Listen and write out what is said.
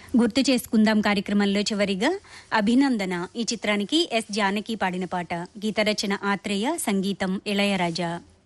గుర్తు చేసుకుందాం కార్యక్రమంలో చివరిగా అభినందన ఈ చిత్రానికి ఎస్ జానకి పాడిన పాట. గీత రచన ఆత్రేయ, సంగీతం ఇళయరాజా.